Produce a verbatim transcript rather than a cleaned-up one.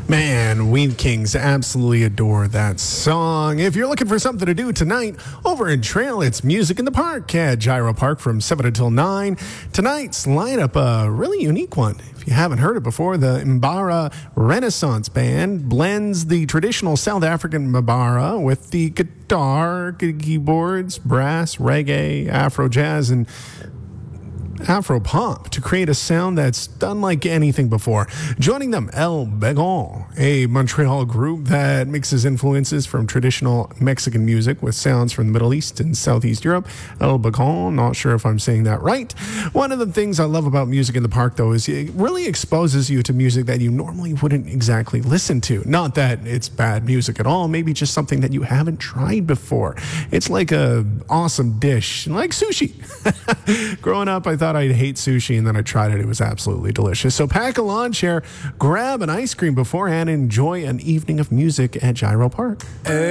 Man, Weed Kings absolutely adore that song. If you're looking for something to do tonight, over in Trail, it's Music in the Park at Gyro Park from seven until nine. Tonight's lineup, a really unique one. If you haven't heard it before, the Mbara Renaissance Band blends the traditional South African Mbara with the guitar, keyboards, brass, reggae, Afro jazz, and Afro pop to create a sound that's unlike anything before. Joining them, El Begon, a Montreal group that mixes influences from traditional Mexican music with sounds from the Middle East and Southeast Europe. El Begon, not sure if I'm saying that right. One of the things I love about Music in the Park, though, is it really exposes you to music that you normally wouldn't exactly listen to. Not that it's bad music at all, maybe just something that you haven't tried before. It's like a awesome dish, like sushi. Growing up, I thought I'd hate sushi, and then I tried it. It was absolutely delicious. So pack a lawn chair, grab an ice cream beforehand, and enjoy an evening of music at Gyro Park.